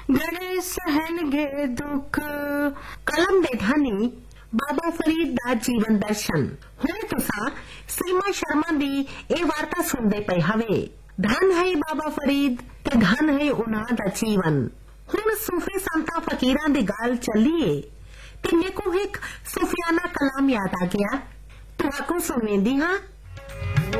ਗੜੇ ਸਹਿਣਗੇ ਦੁੱਖ। ਕਲਮ ਦੇ ਧਨੀ ਬਾਬਾ ਫਰੀਦ ਦਾ ਜੀਵਨ ਦਰਸ਼ਨ। ਹੁਣ ਤੁਸਾਂ ਸੀਮਾ ਸ਼ਰਮਾ ਦੀ ਇਹ ਵਾਰਤਾ ਸੁਣਦੇ ਪਏ ਹਵੇ। ਧਨ ਹੈ ਬਾਬਾ ਫਰੀਦ ਤੇ ਧਨ ਹੈ ਉਹਨਾਂ ਦਾ ਜੀਵਨ। ਹੁਣ ਸੂਫੀ ਸੰਤਾਂ ਫਕੀਰਾਂ ਦੀ ਗੱਲ ਚੱਲੀਏ ਤੇ ਮੇਰੇ ਕੋ ਇੱਕ ਸੂਫੀਆਨਾ ਕਲਾਮ ਯਾਦ ਆ ਗਿਆ। ਤੁਹਾਕੂ ਸੁਣਵੇਂਦੀ ਹਾਂ।